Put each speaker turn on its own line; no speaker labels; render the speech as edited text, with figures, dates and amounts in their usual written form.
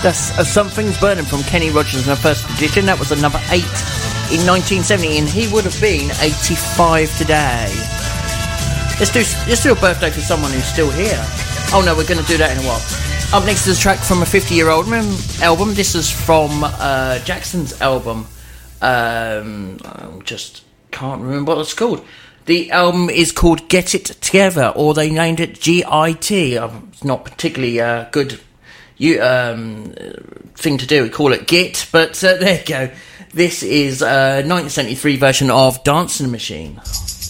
That's Something's Burning from Kenny Rogers in the first edition. That was a number 8 in 1970, and he would have been 85 today. Let's do a birthday for someone who's still here. Oh no, we're going to do that in a while. Up next is a track from a 50-year-old album. This is from Jackson's album. I just can't remember what it's called. The album is called Get It Together, or they named it G.I.T. It's not particularly good thing to do. We call it Git, but there you go. This is a 1973 version of Dancing Machine.